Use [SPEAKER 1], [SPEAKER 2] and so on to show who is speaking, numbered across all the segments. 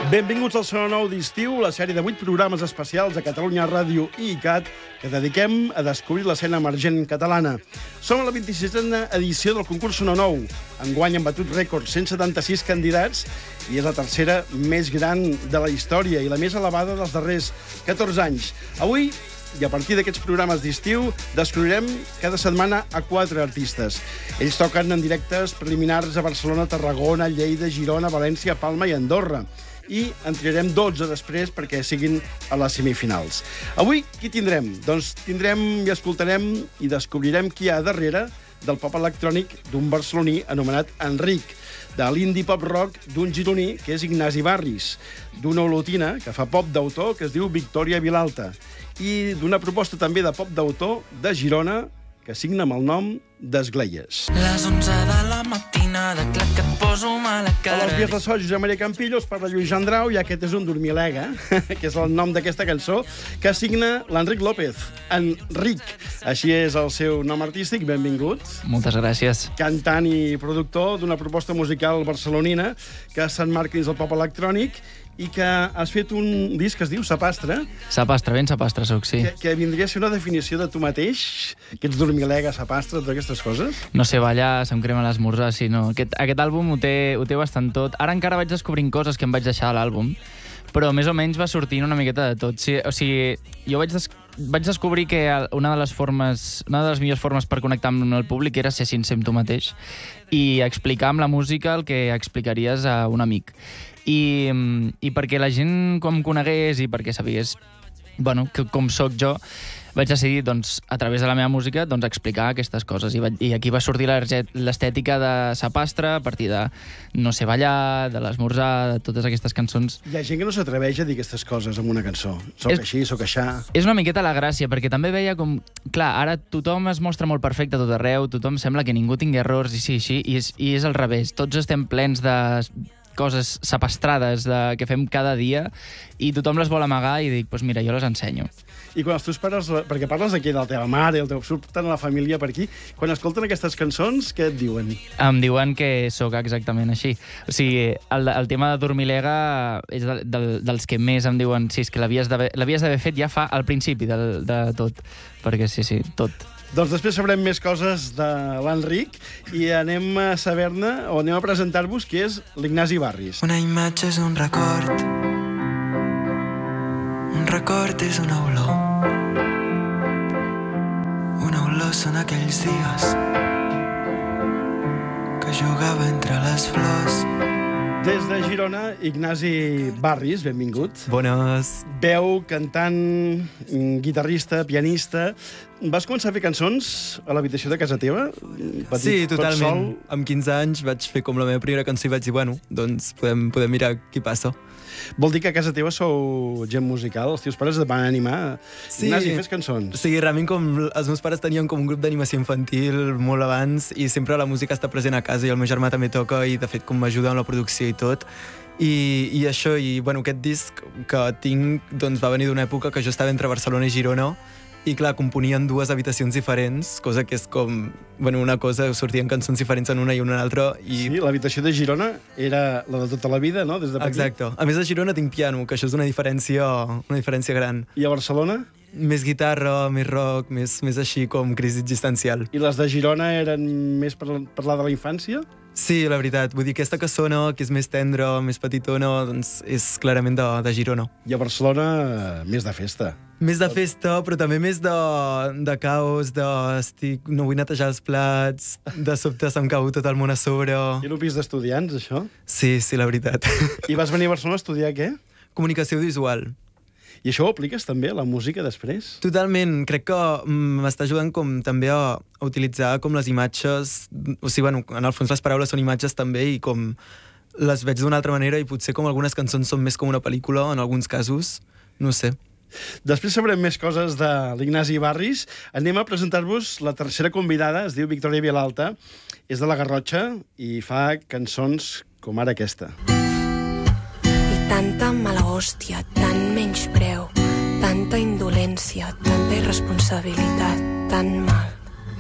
[SPEAKER 1] Benvinguts al Sona Nou d'Estiu, la sèrie de 8 programes especials de Catalunya Ràdio i ICAT que dediquem a descobrir l'escena emergent catalana. Som a la 26a edició del concurs Sona Nou. Enguany han batut rècord 176 candidats i és la tercera més gran de la història i la més elevada dels darrers 14 anys. Avui, i a partir d'aquests programes d'estiu, descobrirem cada setmana a 4 artistes. Ells toquen en directes preliminars a Barcelona, Tarragona, Lleida, Girona, València, Palma i Andorra. I en triarem 12 després perquè siguin a les semifinals. Avui, qui tindrem? Doncs tindrem i escoltarem i descobrirem qui hi ha darrere del pop electrònic d'un barceloní anomenat Enric, de l'indie pop rock d'un gironí que és Ignasi Barris, d'una olotina que fa pop d'autor que es diu Victòria Vilalta i d'una proposta també de pop d'autor de Girona que signa amb el nom d'Esgleies.
[SPEAKER 2] Les 11 de la matinada, clar que et poso mala cara.
[SPEAKER 1] A les vies de so, Josep Maria Campillos, parla Lluís Andrau, i aquest és un dormilega, que és el nom d'aquesta cançó, que signa l'Enric López. Enric, així és el seu nom artístic, benvingut.
[SPEAKER 3] Moltes gràcies.
[SPEAKER 1] Cantant i productor d'una proposta musical barcelonina que s'emmarca dins el pop electrònic i que has fet un disc que es diu Sapastre.
[SPEAKER 3] Sapastre, ben sapastre soc, sí.
[SPEAKER 1] Que vindria a ser una definició de tu mateix, que ets dormilega, sapastre, totes aquestes coses?
[SPEAKER 3] No sé ballar, se'm crema l'esmorzar, sí, no. Aquest àlbum ho té bastant tot. Ara encara vaig descobrint coses que em vaig deixar a l'àlbum, però més o menys va sortint una miqueta de tot. Sí, o sigui, jo vaig descobrir que una de les millors formes per connectar amb el públic era ser sincer amb tu mateix i explicar amb la música el que explicaries a un amic. I perquè la gent com em conegués i perquè sabés com sóc jo, vaig decidir, doncs, a través de la meva música, doncs, explicar aquestes coses. I aquí va sortir l'estètica de Sapastre, a partir de No sé ballar, de l'esmorzar, de totes aquestes cançons.
[SPEAKER 1] Hi ha gent que no s'atreveix a dir aquestes coses en una cançó. Soc així, soc aixà.
[SPEAKER 3] És una miqueta la gràcia, perquè també veia com... Clar, ara tothom es mostra molt perfecte a tot arreu, tothom sembla que ningú tingui errors, i sí, així, i és al revés. Tots estem plens de coses sapastrades que fem cada dia i tothom les vol amagar i dic, doncs mira, jo les ensenyo.
[SPEAKER 1] I quan els teus pares, perquè parles aquí de la teva mare i el teu surten a la família per aquí, quan escolten aquestes cançons, què et diuen?
[SPEAKER 3] Em diuen que sóc exactament així. O sigui, el tema de dormilega és dels que més em diuen sí, és que l'havies d'haver fet ja fa al principi de tot, perquè sí, tot.
[SPEAKER 1] Doncs després sabrem més coses de l'Enric i anem a saber-ne, o anem a presentar-vos qui és l'Ignasi Barris.
[SPEAKER 2] Una imatge és un record és una olor són aquells dies que jugava entre les flors.
[SPEAKER 1] Des de Girona, Ignasi Barris, benvingut.
[SPEAKER 4] Bones.
[SPEAKER 1] Veu, cantant, guitarrista, pianista. Vas començar a fer cançons a l'habitació de casa teva?
[SPEAKER 4] Sí, totalment. Amb 15 anys vaig fer com la meva primera cançó i vaig dir, bueno, doncs podem mirar què passa.
[SPEAKER 1] Vol dir que a casa teva sou gent musical? Els teus pares et van animar?
[SPEAKER 4] Sí.
[SPEAKER 1] Ignasi, fes cançons.
[SPEAKER 4] Sí, realment com els meus pares tenien com un grup d'animació infantil molt abans i sempre la música està present a casa i el meu germà també toca i de fet com m'ajuda amb la producció i tot. I això, i bueno, aquest disc que tinc doncs va venir d'una època que jo estava entre Barcelona i Girona i clar, componien dues habitacions diferents, cosa que és com, bueno, una cosa, sortien cançons diferents en una i en una altra.
[SPEAKER 1] Sí, l'habitació de Girona era la de tota la vida, no? Des de petit.
[SPEAKER 4] Exacte. A més, a Girona tinc piano, que això és una diferència gran.
[SPEAKER 1] I a Barcelona?
[SPEAKER 4] Més guitarra, més rock, més així com crisi existencial.
[SPEAKER 1] I les de Girona eren més per parlar de la infància?
[SPEAKER 4] Sí, la veritat. Vull dir, aquesta que sona, que és més tendra, més petitona, doncs és clarament de Girona.
[SPEAKER 1] I a Barcelona, més de festa.
[SPEAKER 4] Més de festa, però també més de caos, no vull netejar els plats, de sobte se'm cau tot el món a sobre.
[SPEAKER 1] I era un pis d'estudiants, això?
[SPEAKER 4] Sí, la veritat.
[SPEAKER 1] I vas venir a Barcelona a estudiar què?
[SPEAKER 4] Comunicació audiovisual.
[SPEAKER 1] I això ho apliques també a la música després?
[SPEAKER 4] Totalment. Crec que m'està ajudant com també a utilitzar com les imatges, o sigui, bueno, en el fons les paraules són imatges també i com les veig d'una altra manera i potser com algunes cançons són més com una pel·lícula en alguns casos, no sé.
[SPEAKER 1] Després sabrem més coses de l'Ignasi Barris. Anem a presentar-vos la tercera convidada, es diu Victòria Vilalta, és de la Garrotxa i fa cançons com ara aquesta.
[SPEAKER 5] I tanta mala hòstia, tant menyspreu, tanta indolència, tanta irresponsabilitat, tan mal.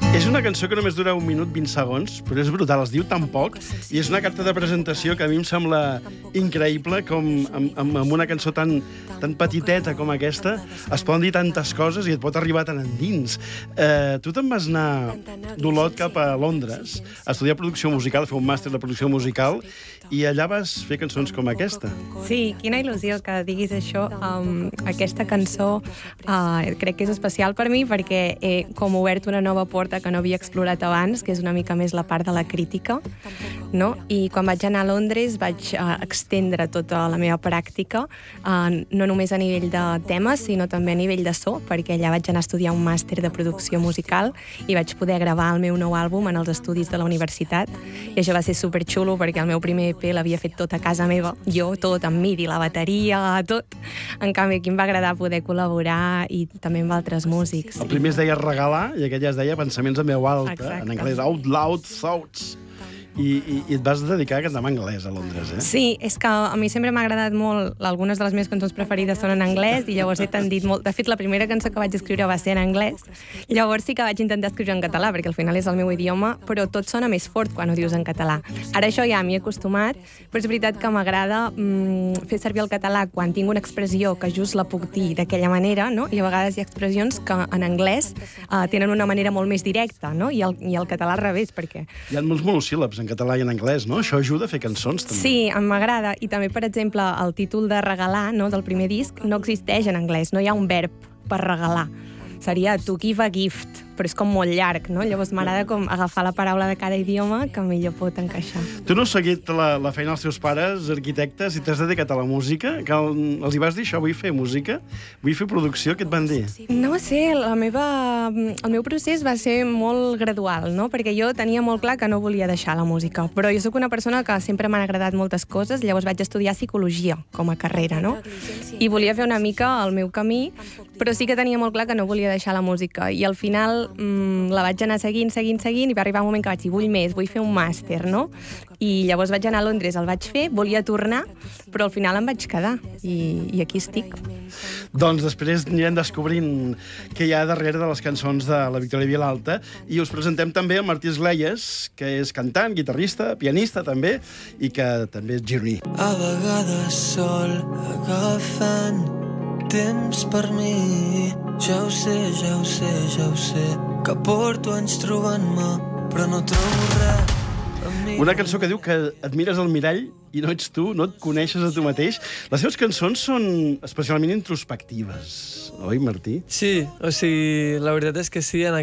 [SPEAKER 1] És una cançó que només dura 1 minut 20 segons, però és brutal, es diu tan poc, i és una carta de presentació que a mi em sembla increïble, com amb una cançó tan petiteta com aquesta es poden dir tantes coses i et pot arribar tan endins. Tu te'n vas anar d'Olot cap a Londres a estudiar producció musical, a fer un màster de producció musical, i allà vas fer cançons com aquesta.
[SPEAKER 6] Sí, quina il·lusió que diguis això. Aquesta cançó crec que és especial per mi perquè he com obert una nova porta que no havia explorat abans, que és una mica més la part de la crítica, no? I quan vaig anar a Londres vaig extendre tota la meva pràctica, no només a nivell de temes, sinó també a nivell de so, perquè allà vaig anar a estudiar un màster de producció musical i vaig poder gravar el meu nou àlbum en els estudis de la universitat. I això va ser superxulo perquè el meu primer EP l'havia fet tot a casa meva, jo tot, amb MIDI, la bateria, tot. En canvi, aquí em va agradar poder col·laborar i també amb altres músics.
[SPEAKER 1] El primer es deia Regalar i aquell ja es deia Pensaments en veu alta,
[SPEAKER 6] Exacte.
[SPEAKER 1] en anglès Out Loud Thoughts. I et vas dedicar a cantar en anglès a Londres, eh?
[SPEAKER 6] Sí, és que a mi sempre m'ha agradat molt, algunes de les meves cançons preferides són en anglès i llavors he tendit molt. De fet, la primera cançó que vaig escriure va ser en anglès, llavors sí que vaig intentar escriure en català, perquè al final és el meu idioma, però tot sona més fort quan ho dius en català. Ara això ja m'hi he acostumat, però és veritat que m'agrada fer servir el català quan tinc una expressió que just la puc dir d'aquella manera, no? I a vegades hi ha expressions que en anglès tenen una manera molt més directa, no? I el català al revés, perquè...
[SPEAKER 1] Hi ha molts monosíl·labs en català i en anglès, no? Això ajuda a fer cançons, també.
[SPEAKER 6] Sí, m'agrada. I també, per exemple, el títol de Regalar, no, del primer disc, no existeix en anglès. No hi ha un verb per regalar. Seria to give a gift, però és com molt llarg, no? Llavors m'agrada com agafar la paraula de cada idioma que millor pot encaixar.
[SPEAKER 1] Tu no has seguit la feina dels teus pares, arquitectes, i t'has dedicat a la música? Que els hi vas dir això, vull fer música, vull fer producció, què et van dir?
[SPEAKER 6] No sé, el meu procés va ser molt gradual, no? Perquè jo tenia molt clar que no volia deixar la música, però jo sóc una persona que sempre m'han agradat moltes coses, llavors vaig estudiar psicologia com a carrera, no? I volia fer una mica el meu camí, però sí que tenia molt clar que no volia deixar la música, i al final la vaig anar seguint, i va arribar un moment que vaig dir, vull fer un màster, no? I llavors vaig anar a Londres, el vaig fer, volia tornar, però al final em vaig quedar, i aquí estic.
[SPEAKER 1] Doncs després anirem descobrint què hi ha darrere de les cançons de la Victòria Vilalta, i us presentem també el Martí Esgleies, que és cantant, guitarrista, pianista també, i que també és gironí.
[SPEAKER 2] A vegades sol agafant temps per mi. Ja ho sé, que porto anys trobant-me, però no trobo res.
[SPEAKER 1] Una cançó que diu que et mires al mirall i no ets tu, no et coneixes a tu mateix. Les teves cançons són especialment introspectives, oi, Martí?
[SPEAKER 7] Sí, o sigui, la veritat és que sí, en